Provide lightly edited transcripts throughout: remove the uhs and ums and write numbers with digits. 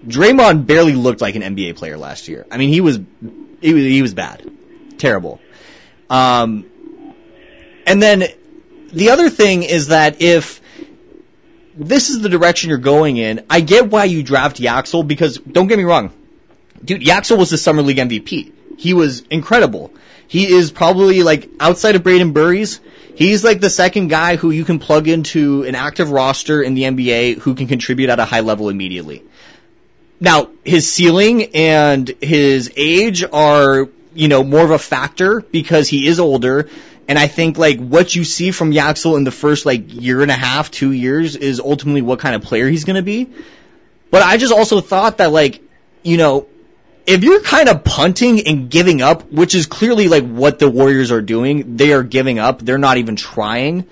Draymond barely looked like an NBA player last year. I mean, he was bad. Terrible. And then the other thing is that if this is the direction you're going in, I get why you draft Yaxel, because don't get me wrong, dude, Yaxel was the Summer League MVP. He was incredible. He is probably, like, outside of Braden Burries, he's like the second guy who you can plug into an active roster in the NBA who can contribute at a high level immediately. Now, his ceiling and his age are, more of a factor because he is older. And I think, like, what you see from Yaxel in the first, year and a half, 2 years is ultimately what kind of player he's going to be. But I just also thought that, if you're kind of punting and giving up, which is clearly, what the Warriors are doing, they are giving up. They're not even trying.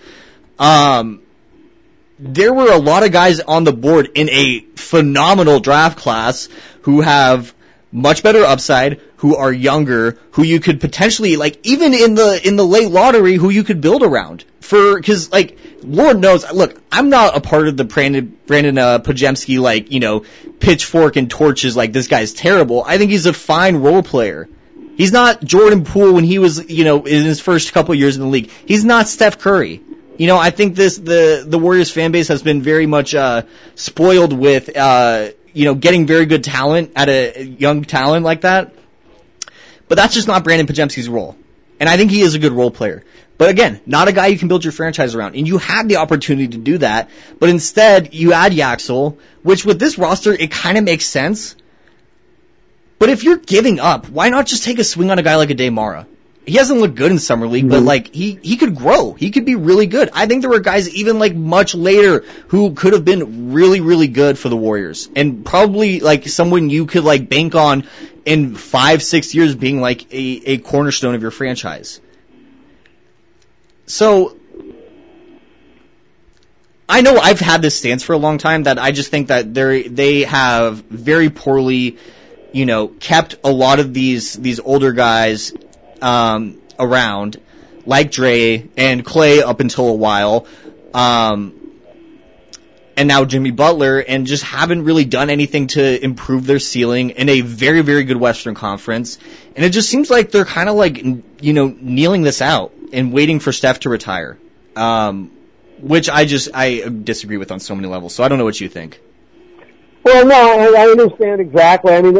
There were a lot of guys on the board in a phenomenal draft class who have much better upside, who are younger, who you could potentially, even in the late lottery, who you could build around. Cause, Lord knows, look, I'm not a part of the Brandon Podziemski, pitchfork and torches, this guy's terrible. I think he's a fine role player. He's not Jordan Poole when he was, in his first couple years in the league. He's not Steph Curry. I think the Warriors fan base has been very much, spoiled with, getting very good talent at a young talent like that. But that's just not Brandon Podziemski's role. And I think he is a good role player. But again, not a guy you can build your franchise around. And you had the opportunity to do that. But instead, you add Yaxel, which with this roster, it kind of makes sense. But if you're giving up, why not just take a swing on a guy like a Demara? He hasn't looked good in Summer League, but he could grow. He could be really good. I think there were guys even much later who could have been really, really good for the Warriors. And probably someone you could bank on in 5-6 years being a cornerstone of your franchise. So I know I've had this stance for a long time that I just think that they have very poorly, kept a lot of these older guys around, like Dre and Clay up until a while, and now Jimmy Butler, and just haven't really done anything to improve their ceiling in a very, very good Western Conference. And it just seems like they're kind of kneeling this out and waiting for Steph to retire, which I disagree with on so many levels. So I don't know what you think. Well, no, I understand exactly. I mean,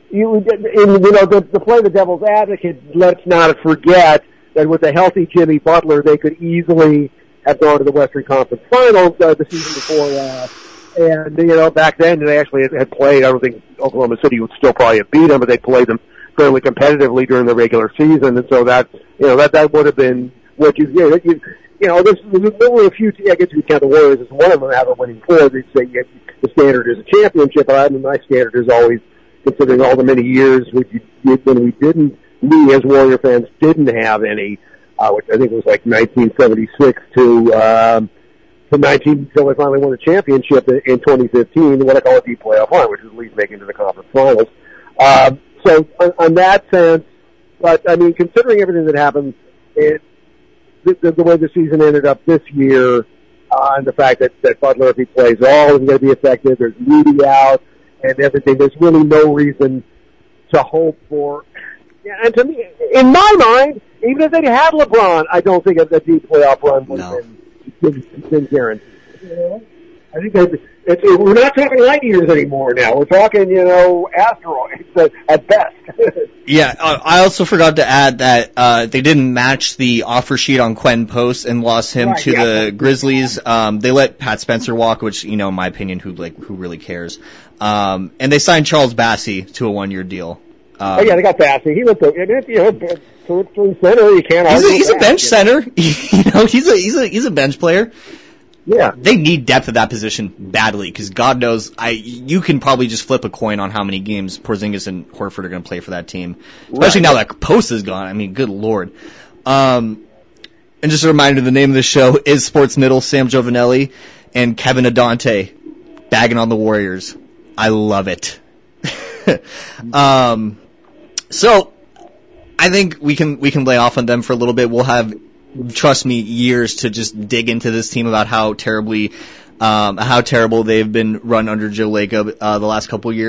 to play the devil's advocate, let's not forget that with a healthy Jimmy Butler, they could easily have gone to the Western Conference Finals the season before last. And, back then they actually had played, I don't think Oklahoma City would still probably have beat them, but they played them fairly competitively during the regular season. And so that would have been what there were a few, I guess you could count the Warriors as one of them have a winning core. They'd say the standard is a championship, but my standard is always, considering all the many years when we as Warrior fans didn't have any, which I think was 1976 to 19 until they finally won the championship in 2015, what I call a deep playoff run, which is at least making it to the conference finals. So on that sense, but I mean, considering everything that happened, the way the season ended up this year, and the fact that Butler, if he plays all, is going to be effective, there's Moody out and everything, there's really no reason to hope for. And to me, in my mind, even if they had LeBron, I don't think a deep playoff run would have been guaranteed. I think we're not talking light years anymore now. We're talking, asteroids at best. Yeah, I also forgot to add that they didn't match the offer sheet on Quentin Post and lost him to the Grizzlies. They let Pat Spencer walk, which, in my opinion, who really cares? And they signed Charles Bassey to a 1-year deal. They got Bassey. He was third center. You can't argue. He's a bench center. He's a bench player. Yeah. They need depth at that position badly, because God knows, you can probably just flip a coin on how many games Porzingis and Horford are going to play for that team. Especially now that Post is gone. I mean, good Lord. And just a reminder, the name of the show is Sports Middle, Sam Giovanelli and Kevin Adante bagging on the Warriors. I love it. So I think we can lay off on them for a little bit. We'll have, trust me, years to just dig into this team about how terrible they've been run under Joe Lacob the last couple of years.